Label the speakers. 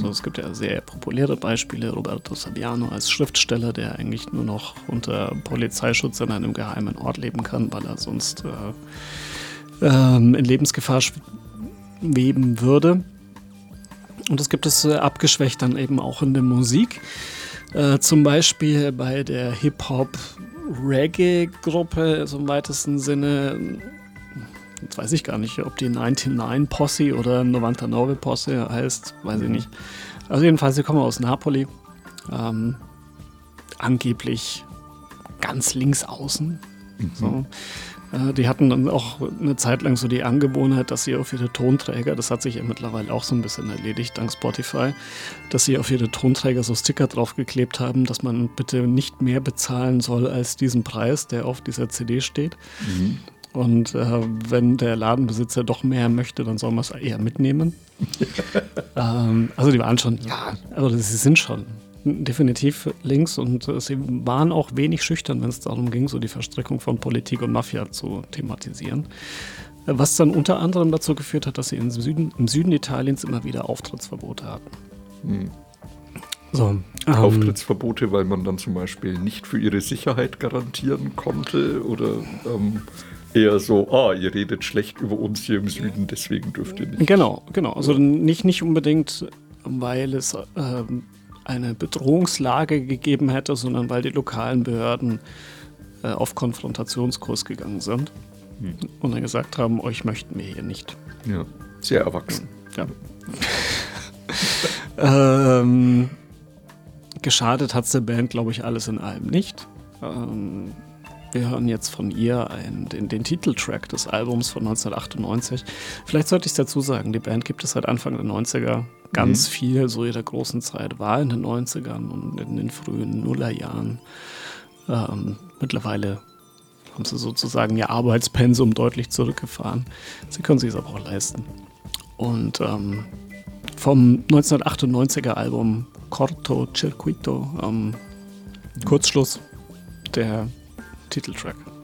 Speaker 1: Also es gibt ja sehr populäre Beispiele, Roberto Saviano als Schriftsteller, der eigentlich nur noch unter Polizeischutz an einem geheimen Ort leben kann, weil er sonst in Lebensgefahr schweben würde. Und das gibt es abgeschwächt dann eben auch in der Musik. Zum Beispiel bei der Hip-Hop-Reggae-Gruppe, so im weitesten Sinne. Jetzt weiß ich gar nicht, ob die 99 Posse oder 99 Posse heißt, weiß ich nicht. Also jedenfalls, sie kommen aus Napoli. Angeblich ganz links außen. So. Die hatten dann auch eine Zeit lang so die Angewohnheit, dass sie auf ihre Tonträger, das hat sich ja mittlerweile auch so ein bisschen erledigt dank Spotify, dass sie auf ihre Tonträger so Sticker draufgeklebt haben, dass man bitte nicht mehr bezahlen soll als diesen Preis, der auf dieser CD steht. Und wenn der Ladenbesitzer doch mehr möchte, dann soll man es eher mitnehmen. Also die waren schon, also sie sind schon definitiv links und sie waren auch wenig schüchtern, wenn es darum ging, so die Verstrickung von Politik und Mafia zu thematisieren. Was dann unter anderem dazu geführt hat, dass sie im Süden Italiens immer wieder Auftrittsverbote hatten. So,
Speaker 2: Auftrittsverbote, weil man dann zum Beispiel nicht für ihre Sicherheit garantieren konnte oder eher so, ihr redet schlecht über uns hier im Süden, deswegen dürft ihr nicht.
Speaker 1: Genau. Also nicht unbedingt, weil es eine Bedrohungslage gegeben hätte, sondern weil die lokalen Behörden auf Konfrontationskurs gegangen sind und dann gesagt haben, euch möchten wir hier nicht.
Speaker 2: Ja, sehr erwachsen.
Speaker 1: Ja. Geschadet hat es der Band, glaube ich, alles in allem nicht. Wir hören jetzt von ihr den Titeltrack des Albums von 1998. Vielleicht sollte ich es dazu sagen, die Band gibt es seit Anfang der 90er ganz viel, so in der großen Zeit war in den 90ern und in den frühen Nullerjahren. Mittlerweile haben sie sozusagen ihr Arbeitspensum deutlich zurückgefahren. Sie können sich es aber auch leisten. Und vom 1998er Album Corto Circuito, Kurzschluss, der Titeltrack.